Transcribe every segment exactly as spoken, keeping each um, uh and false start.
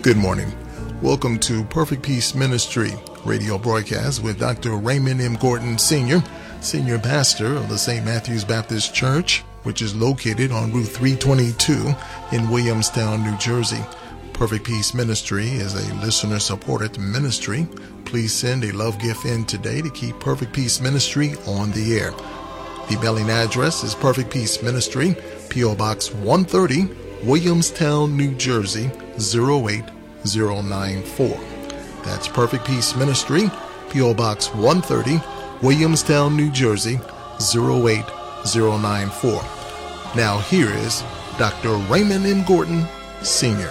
Good morning. Welcome to Perfect Peace Ministry radio broadcast with Doctor Raymond M. Gordon Senior, Senior Pastor of the Saint Matthew's Baptist Church, which is located on Route three twenty-two in Williamstown, New Jersey. Perfect Peace Ministry is a listener-supported ministry. Please send a love gift in today to keep Perfect Peace Ministry on the air. The mailing address is Perfect Peace Ministry, P O. Box one thirty, Williamstown, New Jersey, zero eight zero nine four. That's Perfect Peace Ministry, P O. Box one thirty, Williamstown, New Jersey, zero eight zero nine four. Now here is Doctor Raymond M. Gordon, Senior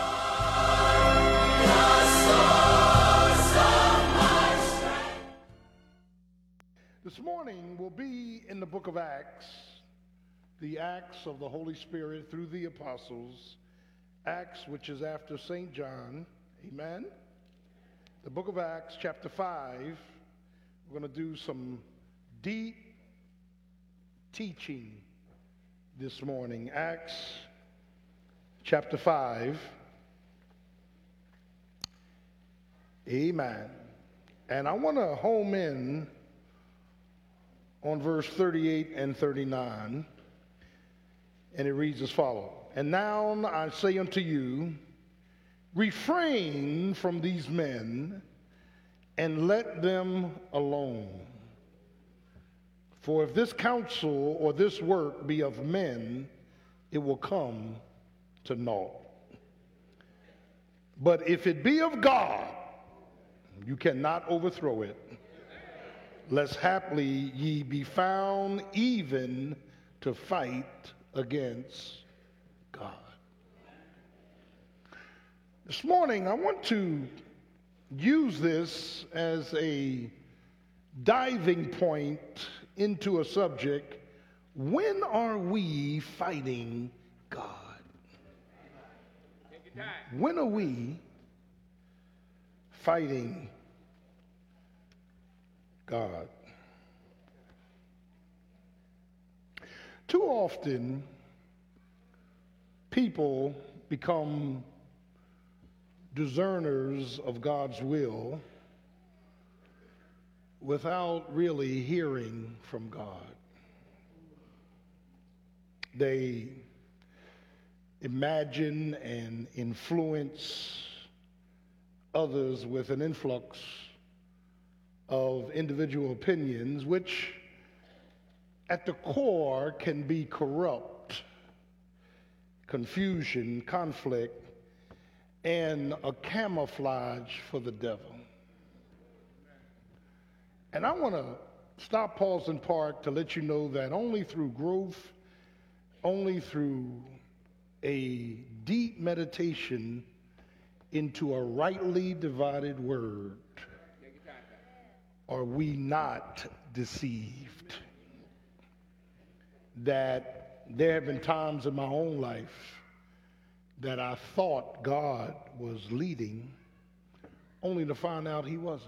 This morning will be in the book of Acts, the Acts of the Holy Spirit through the apostles, Acts, which is after Saint John. Amen. The book of Acts, chapter five. We're going to do some deep teaching this morning. Acts, chapter five. Amen. And I want to home in on verse thirty-eight and thirty-nine. And it reads as follows. And now I say unto you, refrain from these men, and let them alone. For if this counsel or this work be of men, it will come to naught. But if it be of God, you cannot overthrow it, lest haply ye be found even to fight against God. This morning, I want to use this as a diving point into a subject. When are we fighting God? When are we fighting God? Too often, people become discerners of God's will without really hearing from God. They imagine and influence others with an influx of individual opinions, which at the core can be corrupt, confusion, conflict, and a camouflage for the devil. And I want to stop, pause, and park to let you know that only through growth, only through a deep meditation into a rightly divided word are we not deceived. That there have been times in my own life that I thought God was leading, only to find out he wasn't.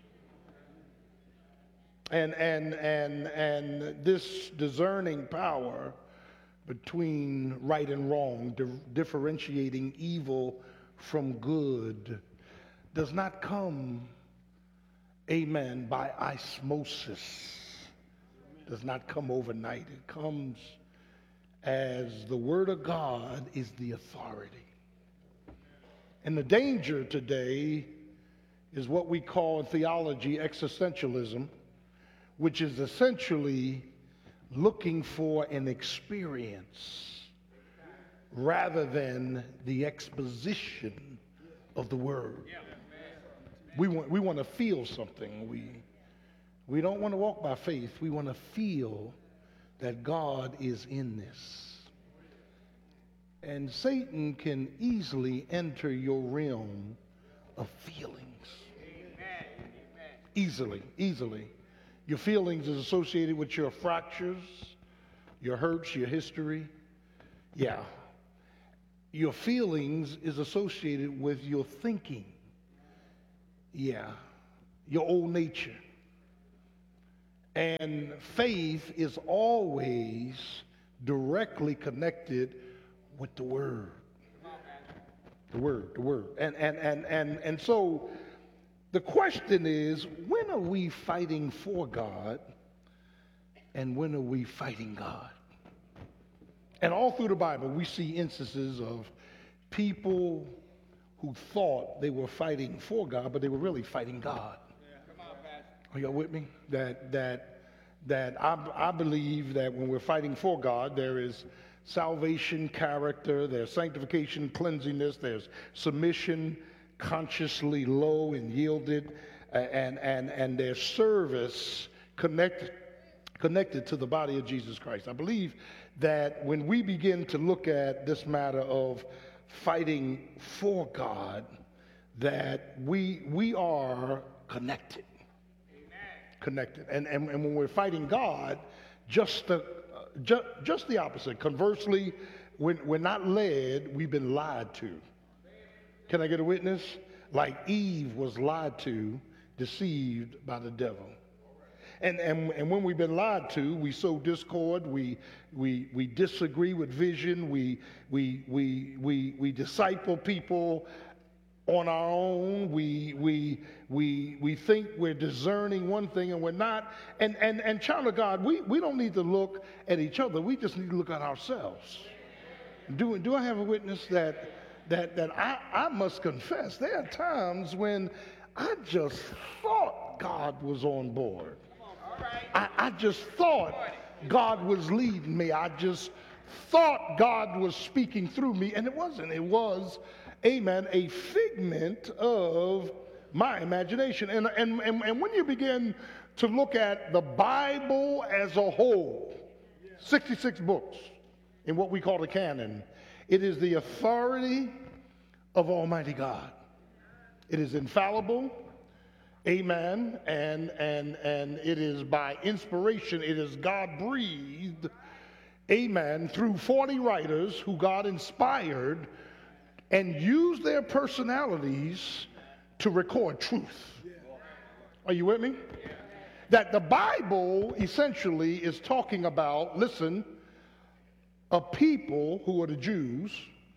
And and and and this discerning power between right and wrong, di- differentiating evil from good, does not come, amen, by osmosis. Does not come overnight. It comes as the Word of God is the authority. And the danger today is what we call in theology existentialism, which is essentially looking for an experience rather than the exposition of the Word. We want, we want to feel something. We, we don't want to walk by faith. We want to feel that God is in this. And Satan can easily enter your realm of feelings. Amen. Easily, easily. Your feelings is associated with your fractures, your hurts, your history. Yeah. Your feelings is associated with your thinking. Yeah. Your old nature. And faith is always directly connected with the Word. the word, the word. And, and, and, and, and so the question is, when are we fighting for God and when are we fighting God? And all through the Bible, we see instances of people who thought they were fighting for God, but they were really fighting God. Yeah, come on, Pastor. Are y'all with me? That that that I, I believe that when we're fighting for God, there is salvation, character, there's sanctification, cleansiness, there's submission, consciously low and yielded, and and and there's service connected connected to the body of Jesus Christ. I believe that when we begin to look at this matter of fighting for God, that we we are connected. Amen. Connected. And, and and when we're fighting God, just the uh, ju- just the opposite. Conversely, when we're not led, we've been lied to. Can I get a witness? Like Eve was lied to, deceived by the devil. And, and and when we've been lied to, we sow discord, we we we disagree with vision, we we we we we disciple people on our own, we we we we think we're discerning one thing and we're not. And and and child of God, we, we don't need to look at each other, we just need to look at ourselves. Do do I have a witness that that that I, I must confess, there are times when I just thought God was on board. I, I just thought God was leading me. I just thought God was speaking through me, and it wasn't. It was, amen, a figment of my imagination. And, and, and, and when you begin to look at the Bible as a whole, sixty-six books in what we call the canon, it is the authority of Almighty God. It is infallible. Amen. And and and it is by inspiration, it is God breathed, amen, through forty writers who God inspired and used their personalities to record truth. Are you with me? That the Bible essentially is talking about, listen, a people who are the Jews,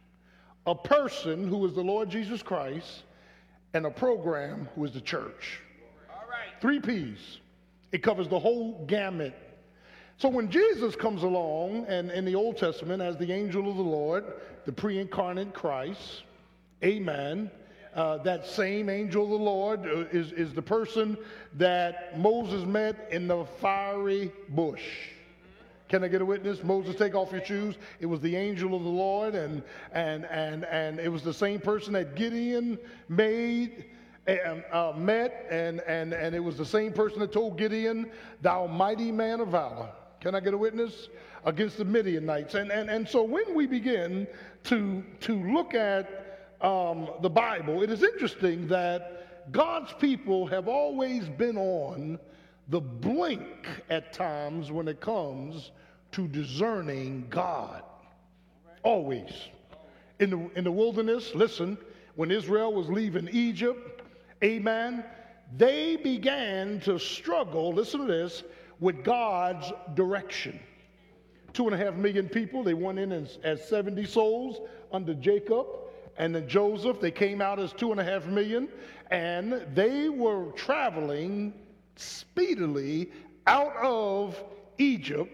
a person who is the Lord Jesus Christ, and a program who is the church. All right. Three P's. It covers the whole gamut. So when Jesus comes along, and in the Old Testament as the angel of the Lord, the pre-incarnate Christ, amen, uh, that same angel of the Lord uh, is, is the person that Moses met in the fiery bush. Can I get a witness? Moses, take off your shoes. It was the angel of the Lord, and and and and it was the same person that Gideon made, and, uh, met, and and and it was the same person that told Gideon, "Thou mighty man of valor." Can I get a witness? Against the Midianites. And and and so when we begin to to look at um, the Bible, it is interesting that God's people have always been on the blink at times when it comes to discerning God. Always. In the, in the wilderness, listen, when Israel was leaving Egypt, amen, they began to struggle, listen to this, with God's direction. Two and a half million people, they went in as, as seventy souls under Jacob, and then Joseph, they came out as two and a half million, and they were traveling speedily out of Egypt,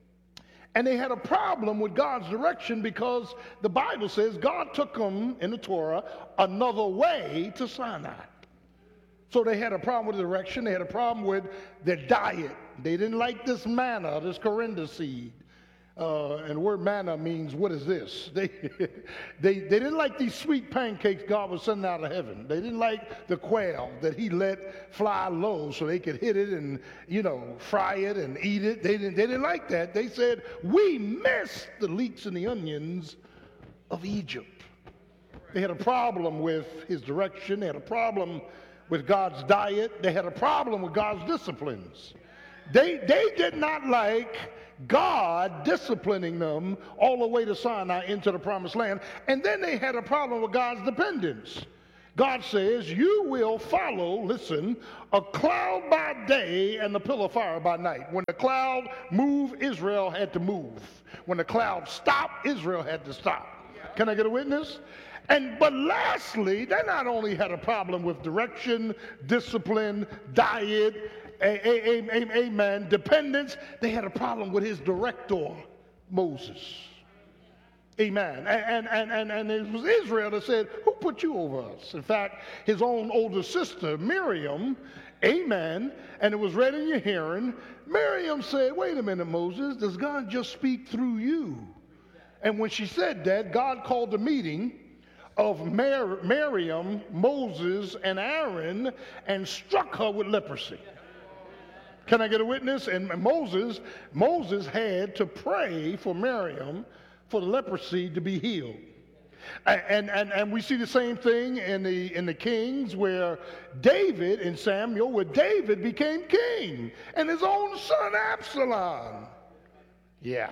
and they had a problem with God's direction because the Bible says God took them in the Torah another way to Sinai. So they had a problem with the direction. They had a problem with their diet. They didn't like this manna, this coriander seed. Uh, and the word manna means, what is this? They, they, they didn't like these sweet pancakes God was sending out of heaven. They didn't like the quail that he let fly low so they could hit it and, you know, fry it and eat it. They didn't, they didn't like that. They said, we miss the leeks and the onions of Egypt. They had a problem with his direction. They had a problem with God's diet. They had a problem with God's disciplines. They, they did not like God disciplining them all the way to Sinai into the promised land. And then they had a problem with God's dependence. God says, you will follow, listen, a cloud by day and a pillar of fire by night. When the cloud moved, Israel had to move. When the cloud stopped, Israel had to stop. Can I get a witness? And but lastly, they not only had a problem with direction, discipline, diet, a, a, a, a, amen, dependence, they had a problem with his director, Moses. Amen. And, and, and, and it was Israel that said, who put you over us? In fact, his own older sister, Miriam, amen, and it was read in your hearing, Miriam said, wait a minute, Moses, does God just speak through you? And when she said that, God called a meeting of Mar- Miriam, Moses, and Aaron and struck her with leprosy. Can I get a witness? And Moses, Moses had to pray for Miriam for the leprosy to be healed. And, and, and we see the same thing in the, in the Kings where David in Samuel, where David became king and his own son Absalom, yeah,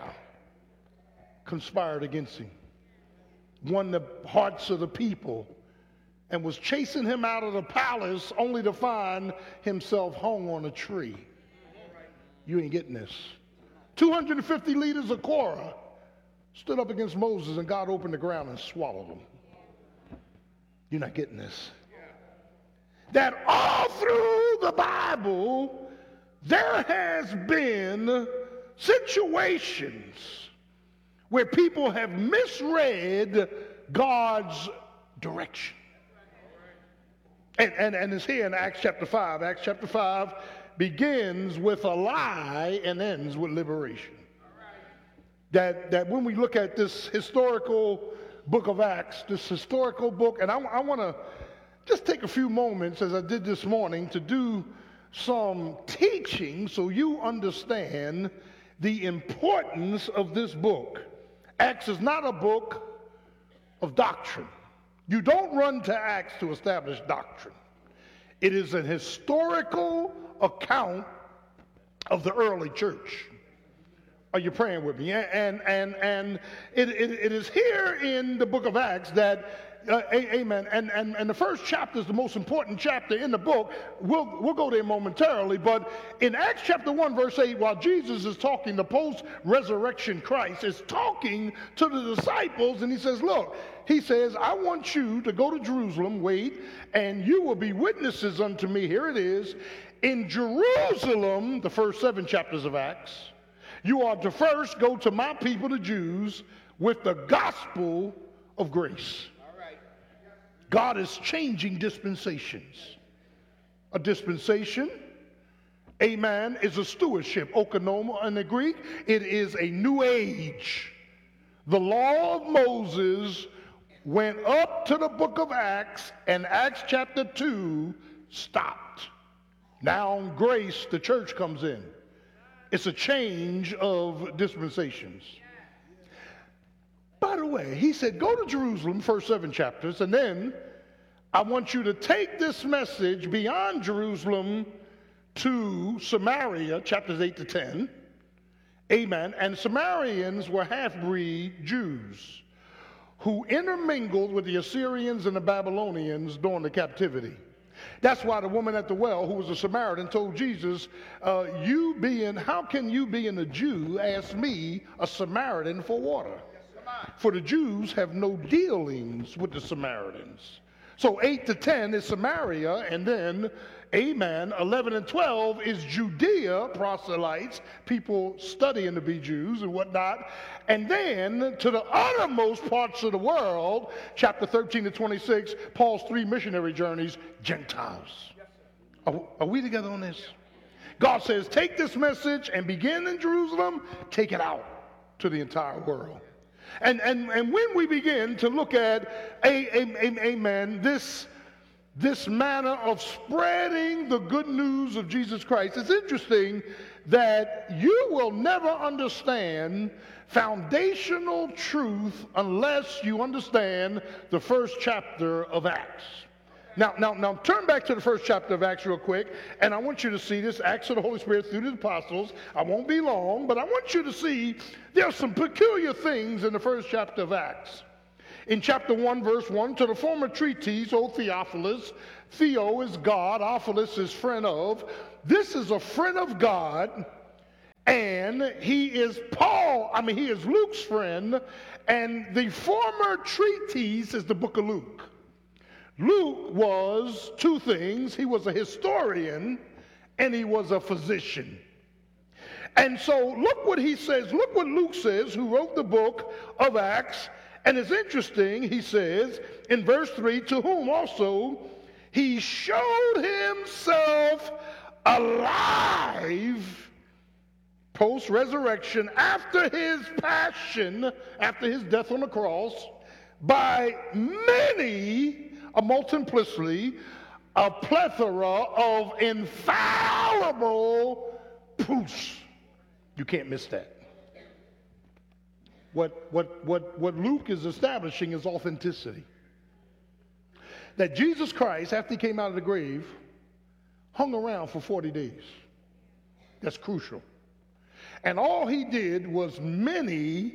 conspired against him, won the hearts of the people, and was chasing him out of the palace only to find himself hung on a tree. You ain't getting this. two hundred fifty leaders of Korah stood up against Moses, and God opened the ground and swallowed them. You're not getting this. That all through the Bible, there has been situations where people have misread God's direction. And, and, and it's here in Acts chapter five. Acts chapter five begins with a lie and ends with liberation. That, that when we look at this historical book of Acts, this historical book, and I, I want to just take a few moments, as I did this morning, to do some teaching so you understand the importance of this book. Acts is not a book of doctrine. You don't run to Acts to establish doctrine. It is an historical account of the early church. Are you praying with me? And and and it, it, it is here in the book of Acts that, uh, amen, and, and, and the first chapter is the most important chapter in the book. We'll, we'll go there momentarily, but in Acts chapter one, verse eight, while Jesus is talking, the post-resurrection Christ is talking to the disciples, and he says, look, he says, I want you to go to Jerusalem, wait, and you will be witnesses unto me. Here it is. In Jerusalem, the first seven chapters of Acts, you are to first go to my people, the Jews, with the gospel of grace. All right. God is changing dispensations. A dispensation, amen, is a stewardship. Okonoma in the Greek, it is a new age. The law of Moses went up to the book of Acts, and Acts chapter two stopped. Now in grace, the church comes in. It's a change of dispensations. By the way, he said, go to Jerusalem, first seven chapters, and then I want you to take this message beyond Jerusalem to Samaria, chapters eight to ten. Amen. And Samaritans were half-breed Jews who intermingled with the Assyrians and the Babylonians during the captivity. That's why the woman at the well, who was a Samaritan, told Jesus, uh, you being, how can you being a Jew ask me, a Samaritan, for water? For the Jews have no dealings with the Samaritans. So eight to ten is Samaria, and then, amen, eleven and twelve is Judea, proselytes, people studying to be Jews and whatnot. And then to the uttermost parts of the world, chapter thirteen to twenty-six, Paul's three missionary journeys, Gentiles. Are, are we together on this? God says, take this message and begin in Jerusalem, take it out to the entire world. And, and, and when we begin to look at, a, a, a, amen, this, this manner of spreading the good news of Jesus Christ, it's interesting that you will never understand foundational truth unless you understand the first chapter of Acts. Now, now, now turn back to the first chapter of Acts real quick, and I want you to see this, Acts of the Holy Spirit through the apostles. I won't be long, but I want you to see there are some peculiar things in the first chapter of Acts. In chapter one, verse one, to the former treatise, O Theophilus, Theo is God, Ophilus is friend of. This is a friend of God And he is Paul, I mean, he is Luke's friend, and the former treatise is the book of Luke. Luke was two things. He was a historian and he was a physician. And so look what he says, look what Luke says, who wrote the book of Acts. And it's interesting, he says in verse three, to whom also he showed himself alive post-resurrection, after his passion, after his death on the cross, by many, a multiplicity, a plethora of infallible proofs. You can't miss that. What, what, what, what Luke is establishing is authenticity. That Jesus Christ, after he came out of the grave, hung around for forty days. That's crucial. And all he did was many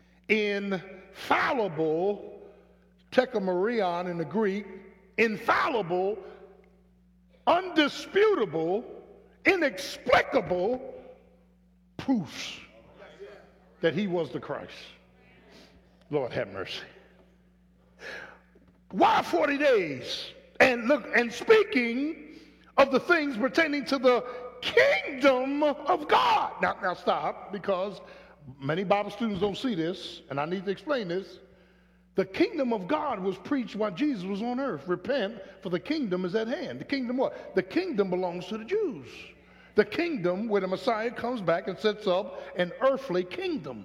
infallible, tekemarion in the Greek, infallible, undisputable, inexplicable proofs that he was the Christ. Lord have mercy. Why forty days? And look, and speaking of the things pertaining to the kingdom of God. Now, now stop, because many Bible students don't see this, and I need to explain this. The kingdom of God was preached while Jesus was on earth. Repent, for the kingdom is at hand. The kingdom what? The kingdom belongs to the Jews. The kingdom where the Messiah comes back and sets up an earthly kingdom.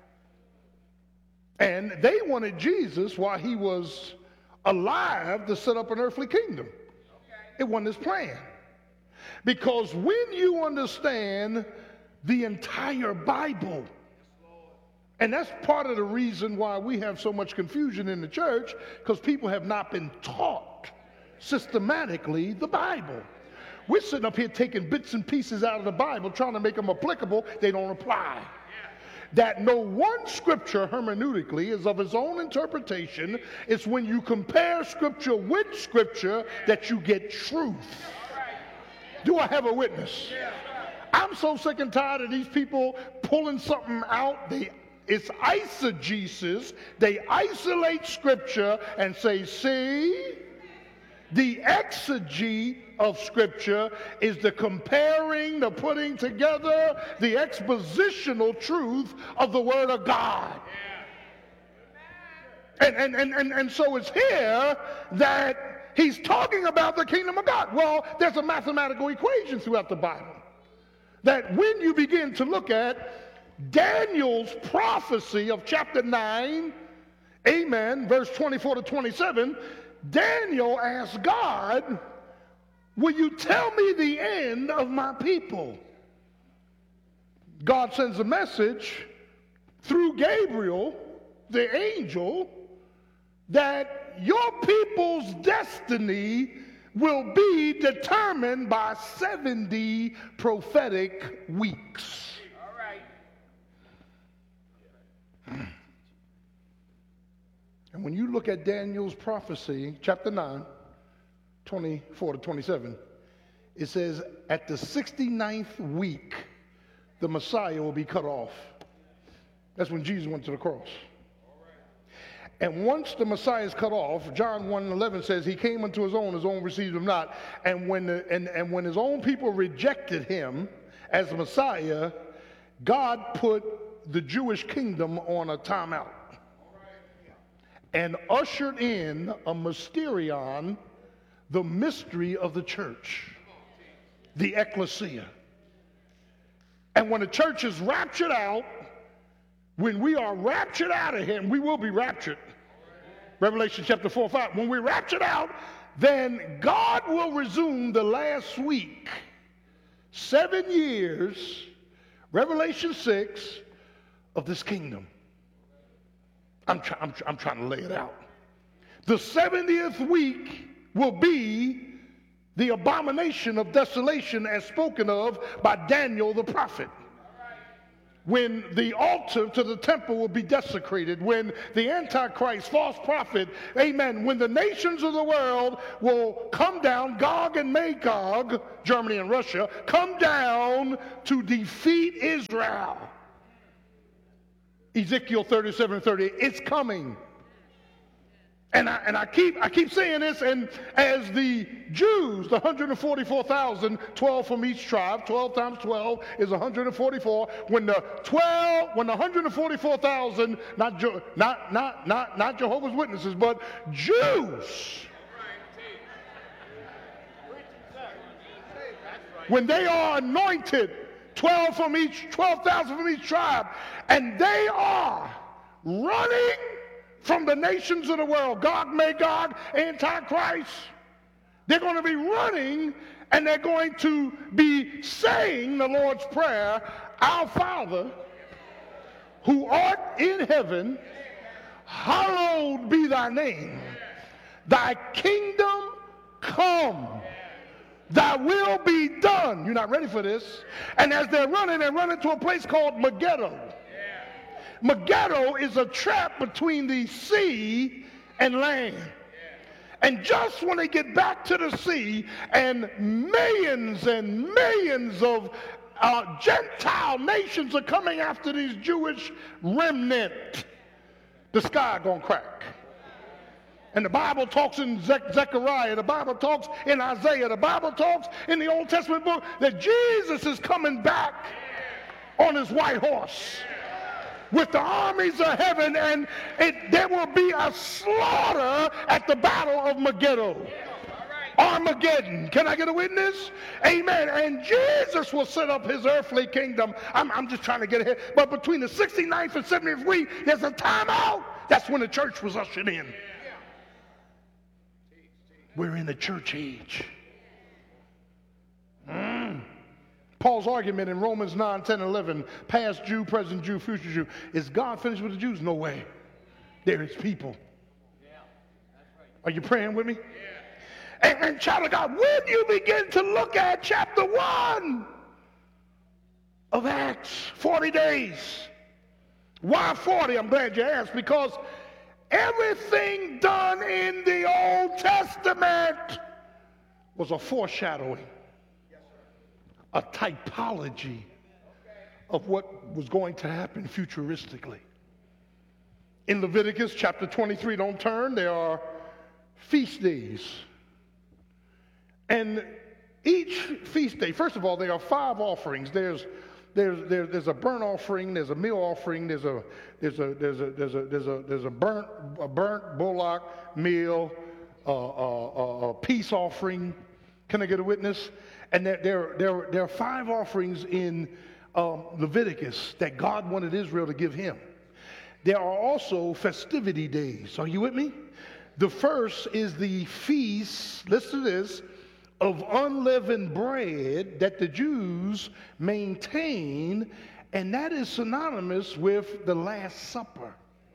And they wanted Jesus while he was alive to set up an earthly kingdom. It wasn't his plan. Because when you understand the entire Bible, and that's part of the reason why we have so much confusion in the church, because people have not been taught systematically the Bible. We're sitting up here taking bits and pieces out of the Bible, trying to make them applicable. They don't apply. That no one scripture hermeneutically is of its own interpretation. It's when you compare scripture with scripture that you get truth. Do I have a witness? I'm so sick and tired of these people pulling something out. They, it's eisegesis. They isolate scripture and say, see, the exegete of scripture is the comparing, the putting together, the expositional truth of the word of God. And, and, and, and, and so it's here that he's talking about the kingdom of God. Well, there's a mathematical equation throughout the Bible that when you begin to look at Daniel's prophecy of chapter nine, amen, verse twenty-four to twenty-seven, Daniel asked God, will you tell me the end of my people? God sends a message through Gabriel, the angel, that your people's destiny will be determined by seventy prophetic weeks. All right. And when you look at Daniel's prophecy, chapter nine, twenty-four to twenty-seven, it says, at the sixty-ninth week, the Messiah will be cut off. That's when Jesus went to the cross. And once the Messiah is cut off, John one eleven says, he came unto his own, his own received him not. And when, the, and, and when his own people rejected him as the Messiah, God put the Jewish kingdom on a timeout and ushered in a mysterion, the mystery of the church, the ecclesia. And when the church is raptured out, when we are raptured out of here, and we will be raptured, Revelation chapter four, five, when we're raptured out, then God will resume the last week, seven years, Revelation six, of this kingdom. I'm, try, I'm, I'm trying to lay it out. The seventieth week will be the abomination of desolation as spoken of by Daniel the prophet. when the altar to the temple will be desecrated, when the Antichrist, false prophet, amen, when the nations of the world will come down, Gog and Magog, Germany and Russia, come down to defeat Israel. Ezekiel thirty-seven thirty, it's coming. And I, and I keep I keep saying this, and as the Jews, the one hundred forty-four thousand, twelve from each tribe, twelve times twelve is one hundred forty-four. When the twelve, when the one hundred forty-four thousand, not not not not not Jehovah's Witnesses, but Jews, when they are anointed, twelve from each, twelve thousand from each tribe, and they are running from the nations of the world, Gog, Magog, Antichrist. They're going to be running, and they're going to be saying the Lord's Prayer, Our Father, who art in heaven, hallowed be thy name. Thy kingdom come. Thy will be done. You're not ready for this. And as they're running, they're running to a place called Megiddo. Megiddo is a trap between the sea and land. And just when they get back to the sea, and millions and millions of uh, Gentile nations are coming after these Jewish remnant, the sky gonna crack. And the Bible talks in Ze- Zechariah, the Bible talks in Isaiah, the Bible talks in the Old Testament book that Jesus is coming back on his white horse with the armies of heaven, and it, there will be a slaughter at the battle of Megiddo. Armageddon. Can I get a witness? Amen. And Jesus will set up his earthly kingdom. I'm, I'm just trying to get ahead. But between the sixty-ninth and seventieth week, there's a time out. That's when the church was ushered in. We're in the church age. Mm. Paul's argument in Romans nine, ten, eleven, past Jew, present Jew, future Jew, is God finished with the Jews? No way. They're his people. Yeah, that's right. Are you praying with me? Yeah. And, and child of God, when you begin to look at chapter one of Acts, forty days. Why forty? I'm glad you asked, because everything done in the Old Testament was a foreshadowing, a typology of what was going to happen futuristically. In Leviticus chapter twenty-three, don't turn, there are feast days. And each feast day, first of all, there are five offerings. There's there's there's, there's a burnt offering, there's a meal offering, there's a there's a there's a there's a there's a there's a burnt a burnt bullock meal, a uh, uh, uh, peace offering. Can I get a witness? And there, there, there, there are five offerings in um, Leviticus that God wanted Israel to give him. There are also festivity days. Are you with me? The first is the feast, listen to this, of unleavened bread that the Jews maintain, and that is synonymous with the Last Supper.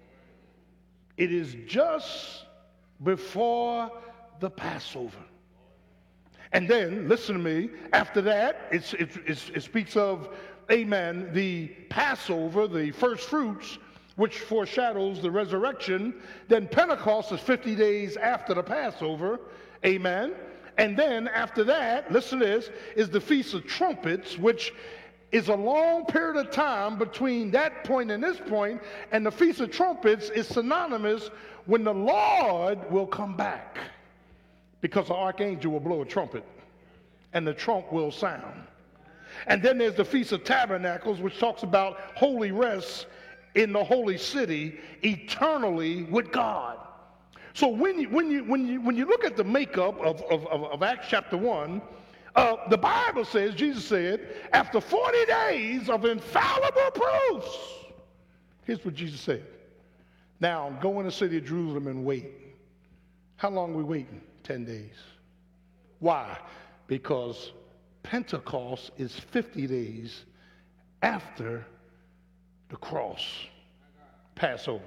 It is just before the Passover. And then, listen to me, after that, it's, it's, it's, it speaks of, amen, the Passover, the first fruits, which foreshadows the resurrection. Then Pentecost is fifty days after the Passover, amen. And then after that, listen to this, is the Feast of Trumpets, which is a long period of time between that point and this point, and the Feast of Trumpets is synonymous when the Lord will come back. Because the archangel will blow a trumpet, and the trump will sound. And then there's the Feast of Tabernacles, which talks about holy rest in the holy city eternally with God. So when you, when you, when you, when you look at the makeup of, of, of, of Acts chapter one, uh, the Bible says, Jesus said, after forty days of infallible proofs, here's what Jesus said. Now, go in the city of Jerusalem and wait. How long are we waiting? ten days. Why? Because Pentecost is fifty days after the cross, Passover.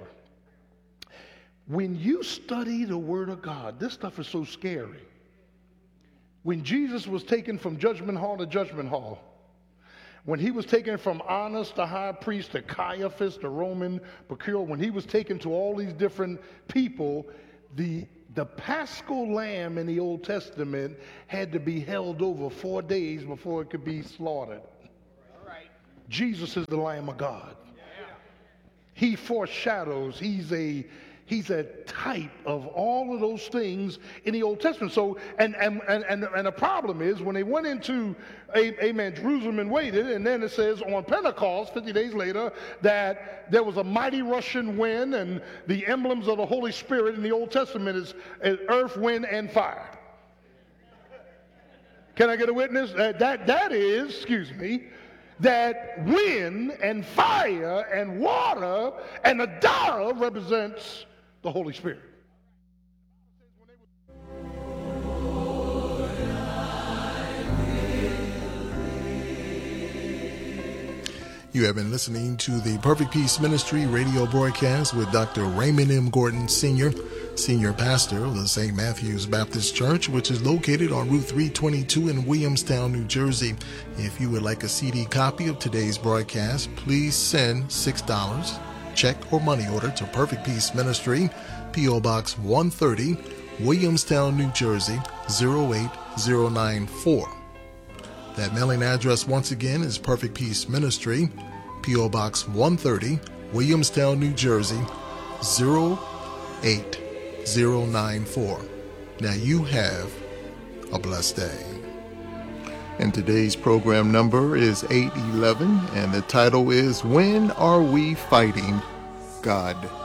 When you study the Word of God, this stuff is so scary. When Jesus was taken from judgment hall to judgment hall, When he was taken from Annas, the high priest, to Caiaphas, the Roman procurator, when he was taken to all these different people, the, the Paschal lamb in the Old Testament had to be held over four days before it could be slaughtered. All right. Jesus is the Lamb of God. Yeah. He foreshadows, he's a He's a type of all of those things in the Old Testament. So, and and and and, and the problem is when they went into, amen, Jerusalem and waited, and then it says on Pentecost, fifty days later, that there was a mighty rushing wind, and the emblems of the Holy Spirit in the Old Testament is, is earth, wind, and fire. Can I get a witness? That that, that is, excuse me, that wind and fire and water and the dove represents the Holy Spirit. You have been listening to the Perfect Peace Ministry radio broadcast with Doctor Raymond M. Gordon, Senior, Senior Pastor of the Saint Matthew's Baptist Church, which is located on Route three twenty-two in Williamstown, New Jersey. If you would like a C D copy of today's broadcast, please send six dollars, check or money order to Perfect Peace Ministry, P O Box one thirty, Williamstown, New Jersey, zero eight zero nine four. That mailing address once again is Perfect Peace Ministry, P O Box one thirty, Williamstown, New Jersey, zero eight zero nine four. Now you have a blessed day. And today's program number is eight eleven, and the title is When Are We Fighting God?